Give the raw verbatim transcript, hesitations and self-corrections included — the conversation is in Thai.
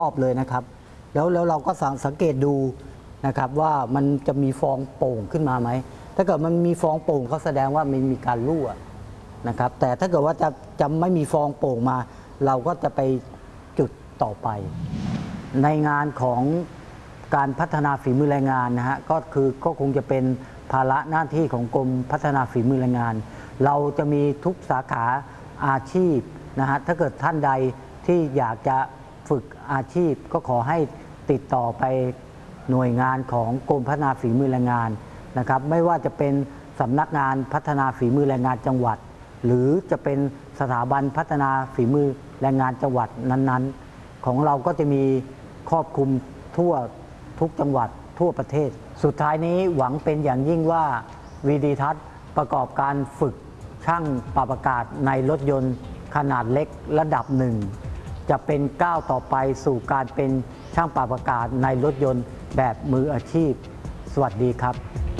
รอบเลยนะครับแล้วแล้วเราก็สังเกตดูนะครับว่ามันจะมีฟองโป่งขึ้นมาไหมถ้าเกิดมันมีฟองโป่งก็แสดงว่ามันมีการรั่วนะครับแต่ถ้าเกิดว่าจะจะไม่มีฟองโป่งมาเราก็จะไปจุดต่อไปในงานของการพัฒนาฝีมือแรงงานนะฮะก็คือก็คงจะเป็นภาระหน้าที่ของกรมพัฒนาฝีมือแรงงานเราจะมีทุกสาขาอาชีพนะฮะถ้าเกิดท่านใดที่อยากจะฝึกอาชีพก็ขอให้ติดต่อไปหน่วยงานของกรมพัฒนาฝีมือแรงงานนะครับไม่ว่าจะเป็นสำนักงานพัฒนาฝีมือแรงงานจังหวัดหรือจะเป็นสถาบันพัฒนาฝีมือแรงงานจังหวัดนั้นๆของเราก็จะมีครอบคลุมทั่วทุกจังหวัดทั่วประเทศสุดท้ายนี้หวังเป็นอย่างยิ่งว่าวีดีทัศน์ประกอบการฝึกช่างปรับอากาศในรถยนต์ขนาดเล็กระดับหนึ่งจะเป็นก้าวต่อไปสู่การเป็นช่างปรับอากาศในรถยนต์แบบมืออาชีพสวัสดีครับ